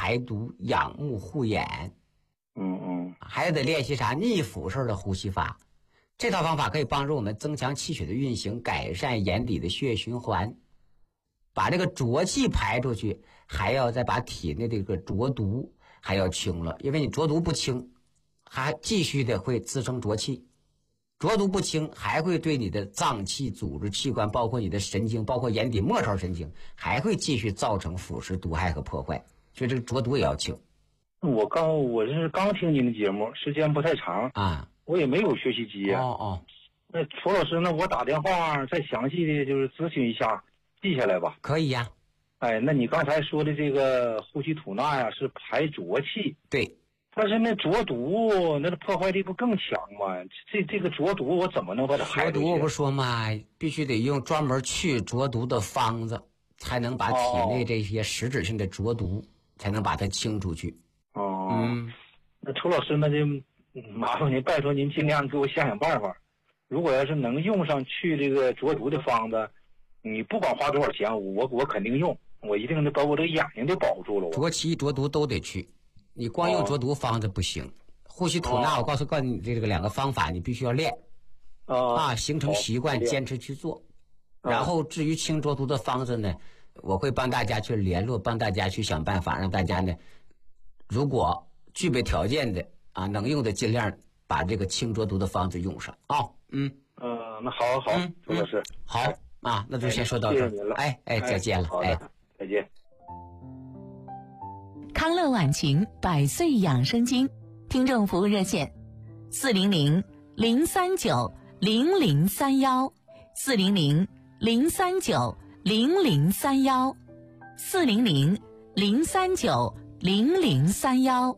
排毒、养目护眼。还得练习啥逆辐式的呼吸法。这套方法可以帮助我们增强气血的运行，改善眼底的血液循环，把这个浊气排出去，还要再把体内这个浊毒还要清了。因为你浊毒不清，还继续的会滋生浊气，浊毒不清还会对你的脏器、组织、器官，包括你的神经，包括眼底末梢神经，还会继续造成腐蚀、毒害和破坏。所以这个浊毒也要清。 我是刚听您的节目，时间不太长啊， 我也没有学习机啊。那楚老师，那我打电话再详细的就是咨询一下，记下来吧。 可以呀。 那你刚才说的这个呼吸吐纳呀，是排浊气。 对。 但是那浊毒，那破坏力不更强吗？这个浊毒我怎么能把它排出去？ 浊毒我不说嘛，必须得用专门去浊毒的方子，才能把体内这些实质性的浊毒才能把它清出去。 那楚老师，那就麻烦您，拜托您尽量给我想想办法。如果要是能用上去这个浊毒的方子，你不管花多少钱，我肯定用，我一定得把我这个眼睛给保住了。 浊气浊毒都得去，你光用浊毒方子不行。呼吸吐纳，我告诉你这个2个方法，你必须要练形成习惯，坚持去做。然后至于清浊毒的方子呢，我会帮大家去联络，帮大家去想办法，让大家呢，如果具备条件的能用的尽量把这个清浊毒的方子用上那好，楚老师， 好那就先说到这儿。 谢谢您了。 再见了。 再见。 康乐晚晴100岁养生经听众服务热线400-039-0031 400-039-0031 400-039-0031。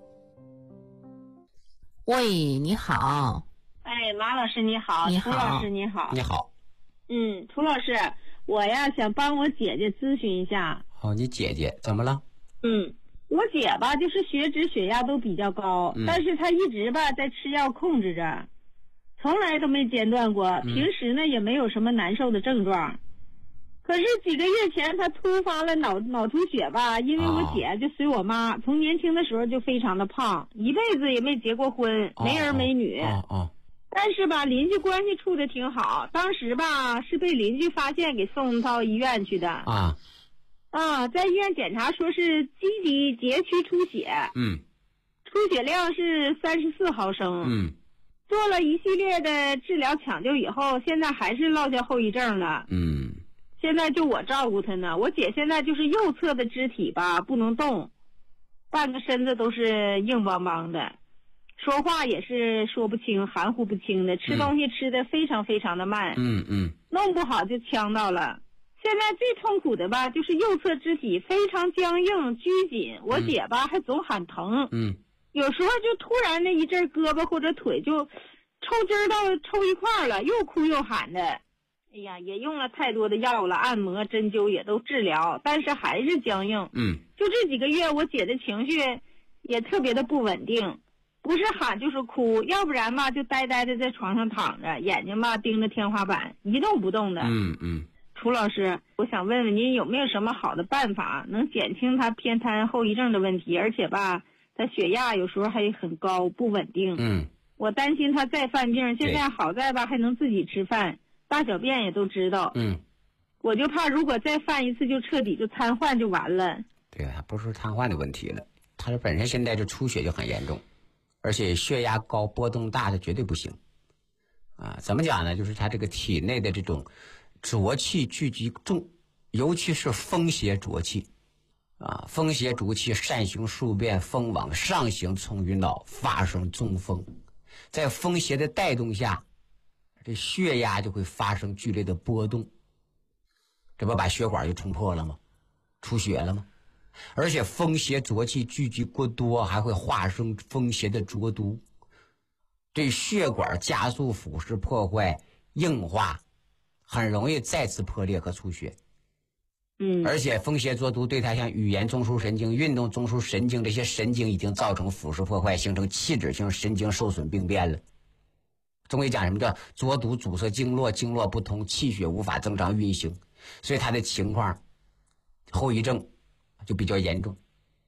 喂，你好。 马老师你好。 你好。 涂老师你好。 你好。 涂老师，我呀想帮我姐姐咨询一下。 你姐姐怎么了？ 我姐吧，就是血脂血压都比较高，但是她一直吧在吃药控制着，从来都没间断过，平时呢也没有什么难受的症状。可是几个月前她突发了脑出血吧，因为我姐就随我妈，从年轻的时候就非常的胖，一辈子也没结过婚，没儿没女。但是吧，邻居关系处的挺好，当时吧是被邻居发现给送到医院去的。在医院检查说是基底结区出血，出血量是34毫升，做了一系列的治疗抢救以后，现在还是落下后遗症了。现在就我照顾她呢，我姐现在就是右侧的肢体吧不能动，半个身子都是硬邦邦的，说话也是说不清，含糊不清的，吃东西吃的非常非常的慢，弄不好就呛到了。现在最痛苦的吧，就是右侧肢体非常僵硬拘紧，我姐吧还总喊疼，有时候就突然那一阵胳膊或者腿就抽筋到抽一块了，又哭又喊的。哎呀，也用了太多的药了，按摩针灸也都治疗，但是还是僵硬。就这几个月我姐的情绪也特别的不稳定，不是喊就是哭，要不然吧就呆呆的在床上躺着，眼睛吧盯着天花板一动不动的。楚老师，我想问问您有没有什么好的办法能减轻他偏瘫后遗症的问题，而且吧他血压有时候还很高不稳定。我担心他再犯病，现在好在吧还能自己吃饭，大小便也都知道。我就怕如果再犯一次就彻底就瘫痪就完了。 对啊，不是瘫痪的问题了，他本身现在这出血就很严重，而且血压高波动大的绝对不行怎么讲呢，就是他这个体内的这种浊气聚集重，尤其是风邪浊气风邪浊气善行数变，风往上行从于脑，发生中风。在风邪的带动下，这血压就会发生剧烈的波动，这不把血管就冲破了吗？出血了吗？而且风邪浊气聚集过多，还会化生风邪的浊毒，对血管加速腐蚀破坏硬化，很容易再次破裂和出血。而且风邪浊毒对它像语言中枢神经、运动中枢神经这些神经已经造成腐蚀破坏，形成器质性神经受损病变了。中医讲什么叫浊毒阻塞经络，经络不通，气血无法正常运行，所以他的情况后遗症就比较严重。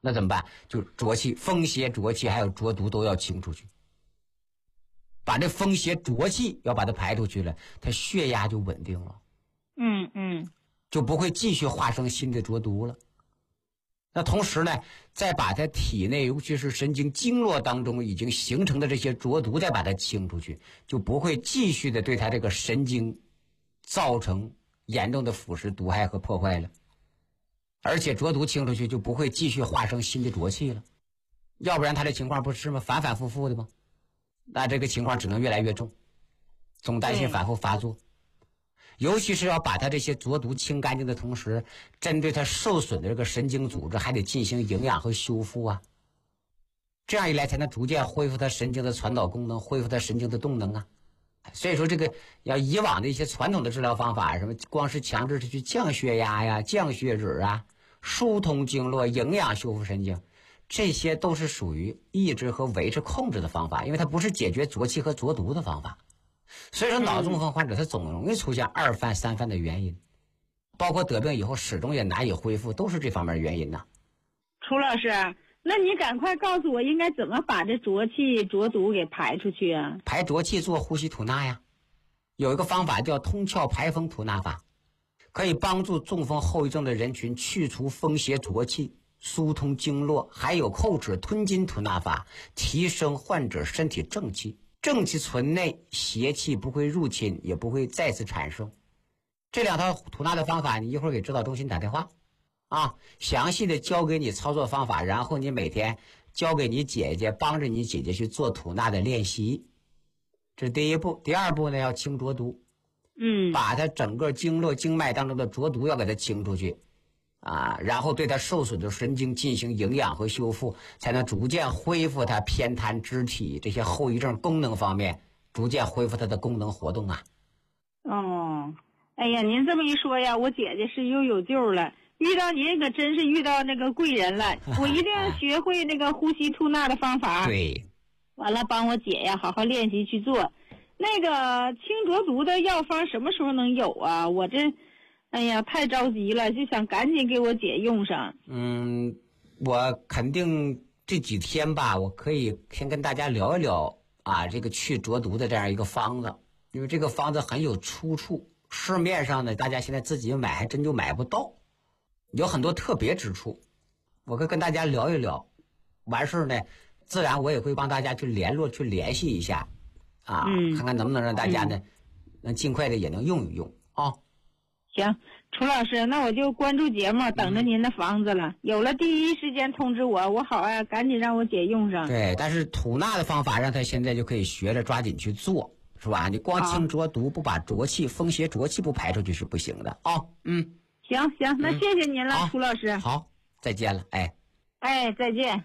那怎么办？就浊气、风邪、浊气还有浊毒都要清出去，把这风邪浊气要把它排出去了，它血压就稳定了，就不会继续化生新的浊毒了。那同时呢，再把它体内尤其是神经经络当中已经形成的这些浊毒再把它清出去，就不会继续的对它这个神经造成严重的腐蚀毒害和破坏了。而且浊毒清出去就不会继续化生新的浊气了，要不然他这情况不是吗？反反复复的吗？那这个情况只能越来越重，总担心反复发作。尤其是要把他这些浊毒清干净的同时，针对他受损的这个神经组织还得进行营养和修复啊，这样一来才能逐渐恢复他神经的传导功能，恢复他神经的动能啊。所以说这个要以往的一些传统的治疗方法，什么光是强制去降血压呀、降血脂啊、疏通经络、营养修复神经，这些都是属于抑制和维持控制的方法，因为它不是解决浊气和浊毒的方法。所以说脑中风患者他总容易出现2犯3犯的原因，包括得病以后始终也难以恢复，都是这方面原因呐。 楚老师，那你赶快告诉我应该怎么把这浊气浊毒给排出去啊？ 排浊气做呼吸吐纳呀，有一个方法叫通窍排风吐纳法，可以帮助中风后遗症的人群去除风邪浊气，疏通经络，还有扣脂吞津吐纳法，提升患者身体正气，正气存内，邪气不会入侵，也不会再次产生。这2套吐纳的方法，你一会儿给指导中心打电话啊，详细的教给你操作方法，然后你每天交给你姐姐，帮着你姐姐去做吐纳的练习。这是第一步。第二步呢，要清浊毒，把它整个经络经脉当中的浊毒要给它清出去啊，然后对它受损的神经进行营养和修复，才能逐渐恢复它偏瘫肢体这些后遗症功能方面，逐渐恢复它的功能活动啊。 哦，哎呀，您这么一说呀，我姐姐是又有救了。遇到您可真是遇到那个贵人了，我一定要学会那个呼吸吐纳的方法。 对， 完了帮我姐呀好好练习去做。那个清浊毒的药方什么时候能有啊？我这哎呀太着急了，就想赶紧给我姐用上。 我肯定这几天吧，我可以先跟大家聊一聊啊，这个去浊毒的这样一个方子，因为这个方子很有出处，市面上呢大家现在自己买还真就买不到，有很多特别之处，我可以跟大家聊一聊。完事呢，自然我也会帮大家去联络、去联系一下，啊，看看能不能让大家呢，能尽快的也能用一用啊。 行，楚老师，那我就关注节目，等着您的房子了。有了第一时间通知我，我好啊，赶紧让我姐用上。 对，但是吐纳的方法让他现在就可以学着抓紧去做，是吧？你光清浊毒，不把浊气、风邪浊气不排出去是不行的啊。 行，那谢谢您了，楚老师。 好，再见了， 哎，再见。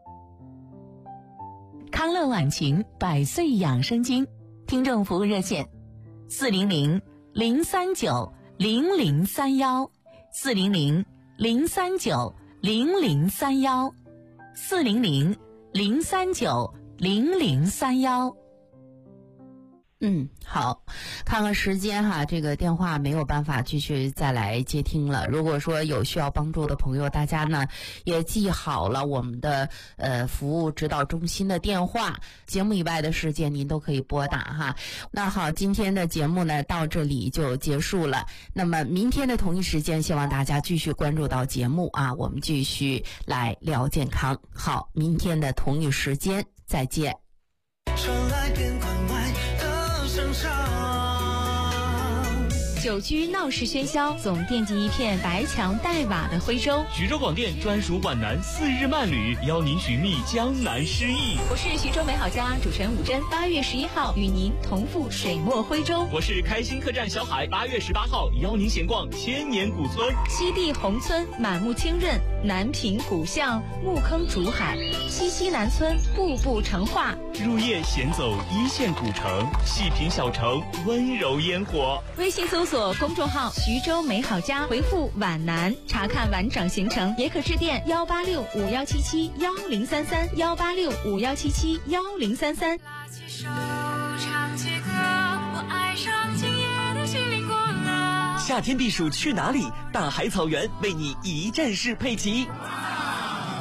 康乐晚晴百岁养生经听众服务热线400-039-0031，400-039-0031。 好，看看时间哈，这个电话没有办法继续再来接听了。如果说有需要帮助的朋友，大家呢也记好了我们的服务指导中心的电话，节目以外的时间您都可以拨打哈。那好，今天的节目呢到这里就结束了。那么明天的同一时间，希望大家继续关注到节目啊，我们继续来聊健康。好，明天的同一时间再见。 传来边关外的声唱， 久居闹市喧嚣，总惦记一片白墙黛瓦的徽州。 徐州广电专属皖南4日慢旅，邀您寻觅江南诗意。 我是徐州美好家主持人武珍，8月11号与您同赴水墨徽州。 我是开心客栈小海，8月18号邀您闲逛千年古村。 西递宏村满目清润，南平古巷木坑竹海，西溪南村步步成画。 入夜闲走一线古城，细品小城温柔烟火。 微信搜索公众号徐州美好家，回复皖南查看完整行程，也可致电18651771033，18651771033。 拉起手唱起歌，我爱上今夜的心灵过了。 夏天避暑去哪里？大海草原为你一站式配齐。